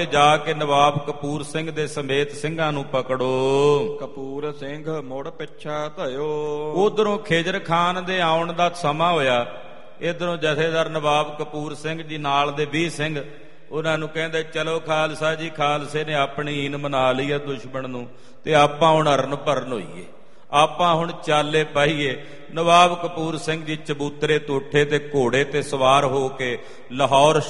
ਜਾ ਕੇ ਨਵਾਬ ਕਪੂਰ ਸਿੰਘ ਦੇ ਸਮੇਤ ਸਿੰਘਾਂ ਨੂੰ ਪਕੜੋ। ਕਪੂਰ ਸਿੰਘ ਮੁੜ ਪਿੱਛਾ ਧਇਓ। ਉਧਰੋਂ ਖਿਜਰ ਖਾਨ ਦੇ ਆਉਣ ਦਾ ਸਮਾਂ ਹੋਇਆ। ਇਧਰੋਂ ਜਥੇਦਾਰ ਨਵਾਬ ਕਪੂਰ ਸਿੰਘ ਜੀ ਨਾਲ ਦੇ 20 ਸਿੰਘ ਉਹਨਾਂ ਨੂੰ ਕਹਿੰਦੇ ਚਲੋ ਖਾਲਸਾ ਜੀ, ਖਾਲਸੇ ਨੇ ਆਪਣੀ ਈਨ ਮਨਾ ਲਈ ਹੈ ਦੁਸ਼ਮਣ ਨੂੰ, ਤੇ ਆਪਾਂ ਹੁਣ ਹਰਨ ਭਰਨ ਹੋਈਏ, ਆਪਾਂ ਹੁਣ ਚਾਲੇ ਪਾਈਏ। ਨਵਾਬ ਕਪੂਰ ਸਿੰਘ ਜੀ ਚਬੂਤਰੇ ਤੋਂ ਉੱਠੇ ਤੇ ਘੋੜੇ ਤੇ ਸਵਾਰ ਹੋ ਕੇ ਲਾਹੌਰ